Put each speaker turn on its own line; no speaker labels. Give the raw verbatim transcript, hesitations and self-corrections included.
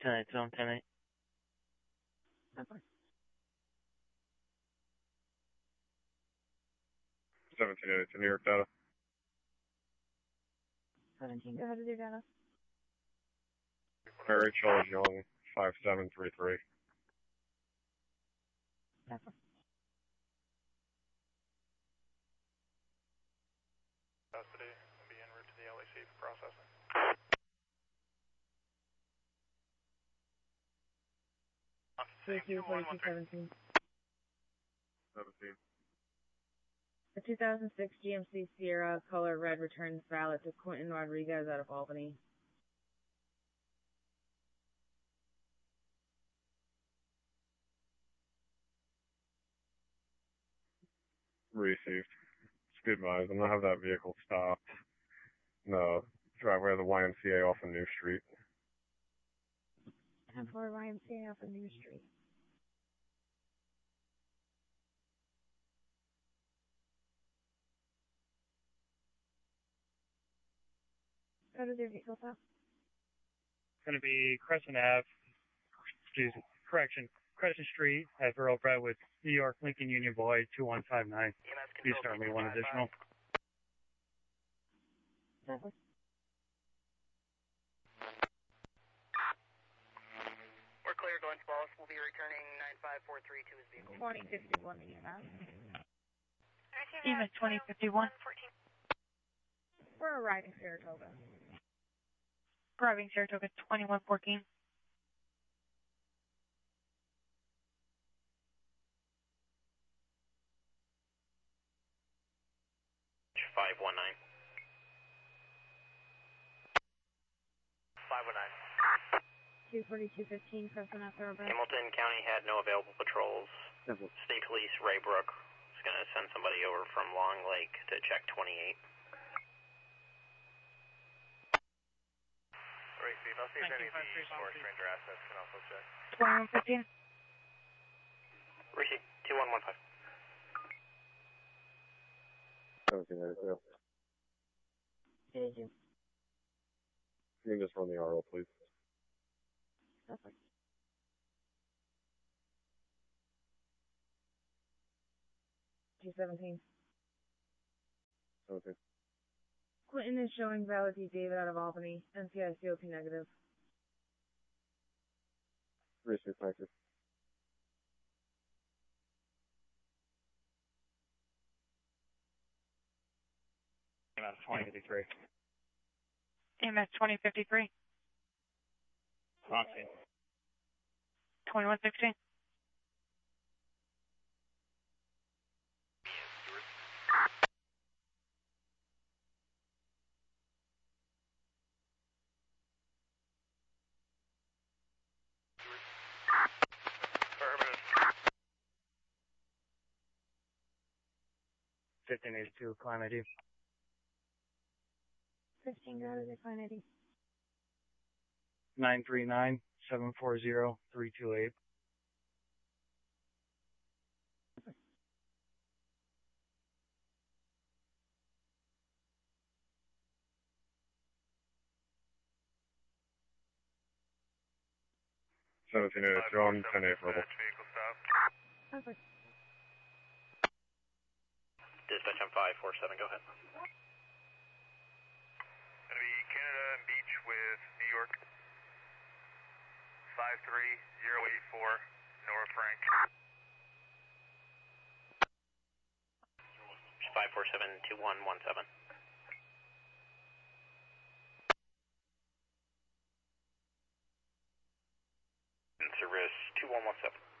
ten eight, zone ten eight.
seventeen eighty to New York data.
seventeen, go ahead with your data.
Mary Charles Young, five seven three three.
Custody
will be en route to the L A C for processing.
forty-two, forty-two, seventeen.
seventeen.
The two thousand six G M C Sierra color red returns valid to Quentin Rodriguez out of Albany.
Received. Speed wise, I'm gonna have that vehicle stopped in the driveway of the Y M C A off of New Street.
ten four Y M C A off of New Street. Go to their vehicle stop.
It's going to be Crescent Ave, excuse me, correction, Crescent Street at Borough Brentwood, New York, Lincoln Union Boy, two one five nine. Please start me one additional.
Definitely.
We're clear, going to Wallace. We'll be returning nine five four three to his vehicle.
twenty fifty-one E M S.
E M S twenty fifty-one.
We're arriving Saratoga.
Arriving Saratoga twenty-one fourteen.
five one nine. five one nine.
two forty-two fifteen, Crescent Ave Thoroughbred.
Hamilton County had no available patrols.
Simple.
State Police Raybrook is going to send somebody over from Long Lake to check twenty-eight. Alright, Steve, I'll see if any of the Forest Ranger assets can also check.
twenty-one fifteen.
Receive, two one one five.
seventeen eighty-two.
eighty-two.
You can just run the R O, please.
Perfect. G seventeen.
seventeen.
Quentin is showing valid D. David out of Albany. N C I C O P negative.
Received, thank you.
E M S twenty fifty-three.
E M S twenty fifty-three.
Crossing.
twenty-one sixteen.
fifteen eighty-two, climb I D.
fifteen, go to decline I D.
nine three nine, seven four zero, three two eight.
seventeen eighty-two on ten eight verbal.
Perfect.
Dispatch on five four seven, go ahead.
Going to be Canada and Beach with New York. five three zero eight four, Nora Frank.
five four seven two one one seven. Service two one one seven.